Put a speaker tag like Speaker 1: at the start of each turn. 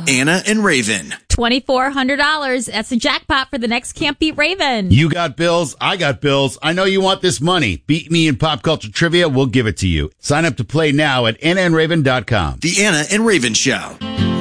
Speaker 1: Anna and Raven.
Speaker 2: $2,400. That's the jackpot for the next Can't Beat Raven.
Speaker 3: You got bills. I got bills. I know you want this money. Beat me in pop culture trivia. We'll give it to you. Sign up to play now at AnnaandRaven.com.
Speaker 1: The Anna and Raven Show.